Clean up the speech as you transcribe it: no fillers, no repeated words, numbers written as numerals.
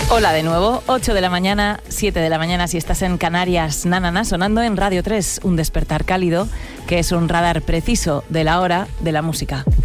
Hola de nuevo, 8 de la mañana, 7 de la mañana si estás en Canarias, Nanana, sonando en Radio 3, un despertar cálido que es un radar preciso de la hora de la música.